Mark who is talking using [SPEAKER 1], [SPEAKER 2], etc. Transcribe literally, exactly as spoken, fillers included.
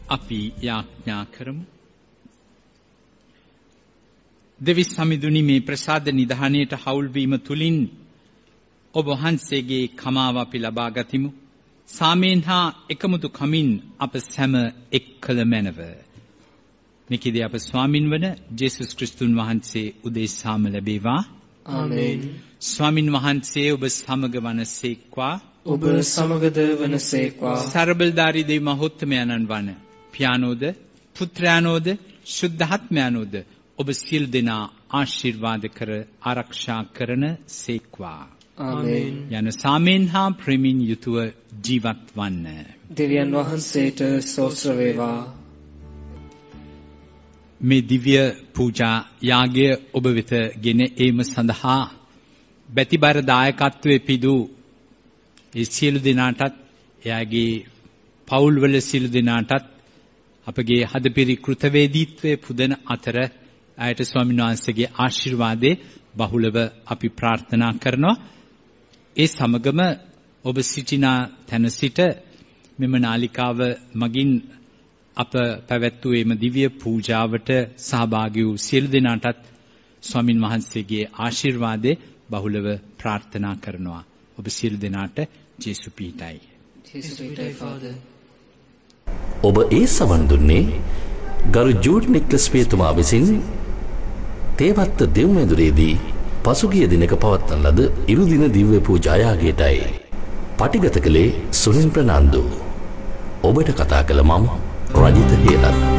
[SPEAKER 1] අපි යාඥා කරමු. දෙවිස් සමිඳුනි, මේ ප්‍රසාද නිධානයට හවුල් වීම තුලින් ඔබ වහන්සේගේ කමාව අපි ලබා ගතිමු. සාමයෙන් හා එකමුතු කමින් අප සැම එක් කළ මැනව. මෙකිදී අප ස්වාමින් වන ජේසුස් ක්‍රිස්තුන් වහන්සේ උදෙසාම ලැබේවා.
[SPEAKER 2] ආමේන්.
[SPEAKER 1] ස්වාමින් වහන්සේ ඔබ සමග වනසේක්වා.
[SPEAKER 2] ඔබ සමගද වනසේක්වා.
[SPEAKER 1] සර්බලධාරී දෙවි මහෝත්තමයන්න් වන පියානෝද පුත්‍රයානෝද ශුද්ධාත්මයානෝද ඔබ සියලු දෙනා ආශිර්වාද කර ආරක්ෂා කරන සේක්වා.
[SPEAKER 2] ආමේන්.
[SPEAKER 1] යන සාමයෙන් හා ප්‍රේමයෙන් යුතුව ජීවත් වන්න.
[SPEAKER 2] දෙවියන් වහන්සේට ස්තෝත්‍ර වේවා.
[SPEAKER 1] මේ දිව්‍ය පූජා යාගය ඔබ වෙත ගෙන ඒම සඳහා බැතිබර දායකත්වයේ පිදූ ඒ සියලු දෙනාටත් එයාගේ පවුල්වල සියලු දෙනාටත් අපගේ හදපිරි කෘතවේදීත්වයේ පුදන අතර ආයත ස්වාමීන් වහන්සේගේ ආශිර්වාදේ බහුලව අපි ප්‍රාර්ථනා කරනවා. ඒ සමගම ඔබ සිටින තැන සිට මෙම නාලිකාව මගින් අප පැවැත්වූ එම දිව්‍ය පූජාවට සහභාගී වූ සියලු දෙනාටත් ස්වාමින් වහන්සේගේ ආශිර්වාදේ බහුලව ප්‍රාර්ථනා කරනවා. ඔබ සියලු දෙනාට ජේසු පීඨයි.
[SPEAKER 2] ජේසු පීඨයි ෆාදර්.
[SPEAKER 3] ඔබ ඒ සවන් දුන්නේ ගරු ජූඩ් නික්ලස් පියතුමා විසින් තේවත්ත දෙව්මැදුරේදී පසුගිය දිනක පවත්වන ලද ඉරුදින දිව්‍ය පූජා යාගයටයි. පටිගත කළේ සුනිල් ප්‍රනාන්දු. ඔබට කතා කළ මම රජිත හේරත්.